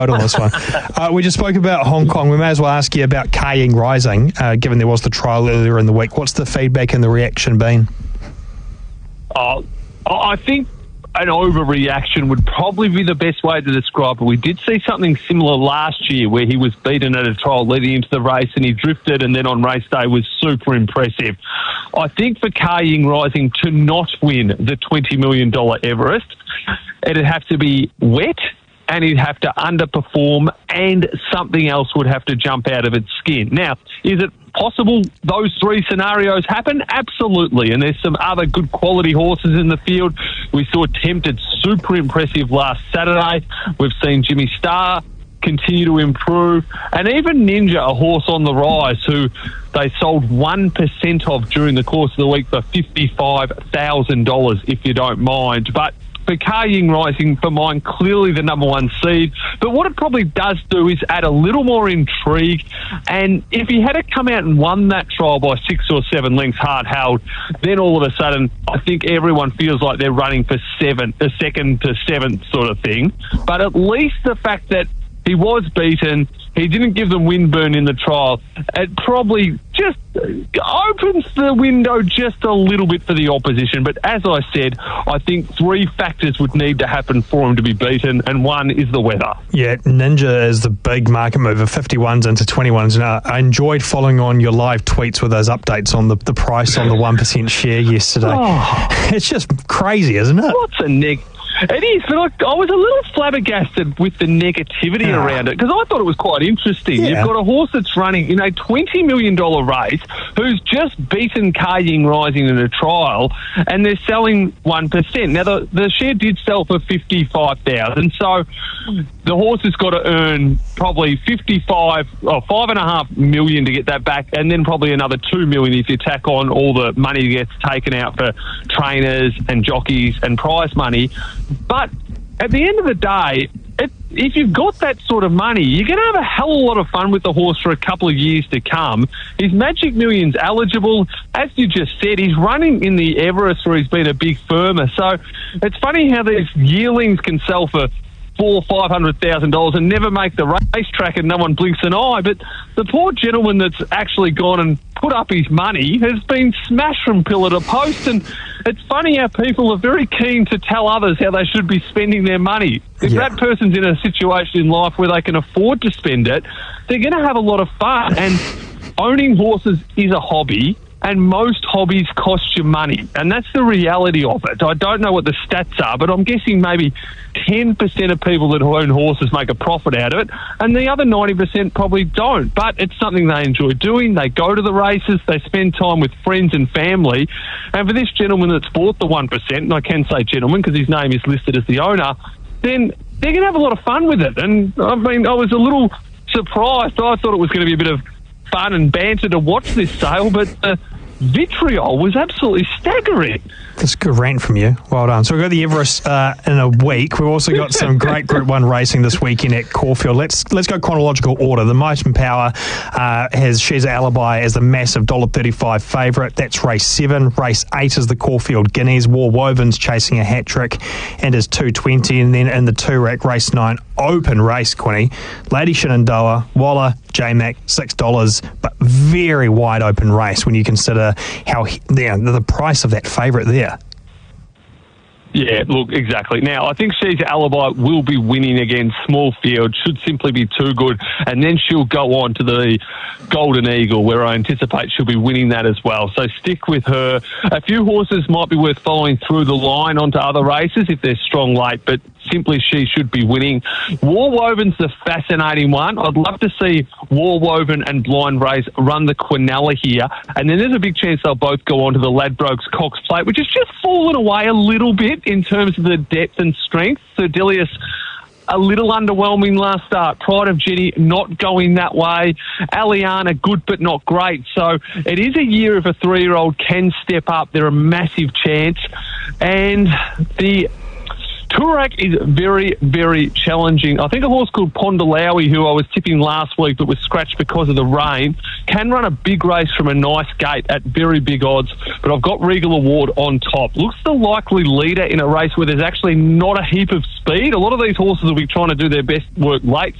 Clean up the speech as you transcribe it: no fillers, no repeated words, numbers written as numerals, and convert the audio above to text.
on this one. We just spoke about Hong Kong. We may as well ask you about Ka Ying Rising, given there was the trial earlier in the week. What's the feedback and the reaction been? I think an overreaction would probably be the best way to describe it. We did see something similar last year where he was beaten at a trial leading into the race and he drifted, and then on race day was super impressive. I think for Ka Ying Rising to not win the $20 million Everest, it'd have to be wet, and he'd have to underperform, and something else would have to jump out of its skin. Now, is it possible those three scenarios happen? Absolutely. And there's some other good quality horses in the field. We saw Tempted super impressive last Saturday. We've seen Jimmy Star continue to improve. And even Ninja, a horse on the rise, who they sold 1% of during the course of the week for $55,000, if you don't mind. But for Ka Ying Rising, for mine, clearly the number one seed. But what it probably does do is add a little more intrigue. And if he had come out and won that trial by 6 or 7 lengths hard held, then all of a sudden I think everyone feels like they're running for second to seventh sort of thing. But at least the fact that he was beaten, he didn't give them windburn in the trial, it probably just opens the window just a little bit for the opposition. But as I said, I think 3 factors would need to happen for him to be beaten, and one is the weather. Yeah, Ninja is the big market mover, 51s into 21s. And I enjoyed following on your live tweets with those updates on the price on the 1% share yesterday. It's just crazy, isn't it? What's a It is, but I was a little flabbergasted with the negativity around it, because I thought it was quite interesting. You've got a horse that's running in a $20 million race who's just beaten Ka Ying Rising in a trial, and they're selling 1%. Now, the share did sell for $55,000, so the horse has got to earn probably $5.5 million to get that back, and then probably another $2 million if you tack on all the money that gets taken out for trainers and jockeys and prize money. But at the end of the day, if you've got that sort of money, you're going to have a hell of a lot of fun with the horse for a couple of years to come. He's Magic Millions eligible. As you just said, he's running in the Everest where he's been a big firmer. So it's funny how these yearlings can sell for $400,000 or $500,000 and never make the racetrack and no one blinks an eye. But the poor gentleman that's actually gone and put up his money has been smashed from pillar to post. And it's funny how people are very keen to tell others how they should be spending their money. If that person's in a situation in life where they can afford to spend it, they're going to have a lot of fun. And owning horses is a hobby, and most hobbies cost you money, and that's the reality of it. I don't know what the stats are, but I'm guessing maybe 10% of people that own horses make a profit out of it, and the other 90% probably don't. But it's something they enjoy doing. They go to the races, they spend time with friends and family, and for this gentleman that's bought the 1%, and I can say gentleman because his name is listed as the owner, then they're going to have a lot of fun with it. And I mean, I was a little surprised. I thought it was going to be a bit of fun and banter to watch this sale, but vitriol was absolutely staggering. That's a good rant from you. Well done. So we've got the Everest in a week. We've also got some great Group 1 racing this weekend at Caulfield. Let's go chronological order. The Might and Power has Shares Alibi as the massive $1.35 favourite. That's race 7. Race 8 is the Caulfield Guineas. War Woven's chasing a hat-trick and is $2.20. And then in the 2-rack, race 9, open race, Quinny. Lady Shenandoah, Waller, J-Mac, $6, but very wide open race when you consider how the price of that favourite there. Yeah, look, exactly. Now, I think She's Alibi will be winning again. Small field, should simply be too good. And then she'll go on to the Golden Eagle, where I anticipate she'll be winning that as well. So stick with her. A few horses might be worth following through the line onto other races if they're strong late, but simply she should be winning. War Woven's the fascinating one. I'd love to see War Woven and Blind Race run the Quinella here, and then there's a big chance they'll both go on to the Ladbrokes Cox Plate, which has just fallen away a little bit in terms of the depth and strength. So Delius, a little underwhelming last start. Pride of Jenny not going that way. Aliana, good but not great. So it is a year if a 3-year-old can step up. They're a massive chance. And the Toorak is very, very challenging. I think a horse called Pondalawi, who I was tipping last week but was scratched because of the rain, can run a big race from a nice gate at very big odds, but I've got Regal Award on top. Looks the likely leader in a race where there's actually not a heap of speed. A lot of these horses will be trying to do their best work late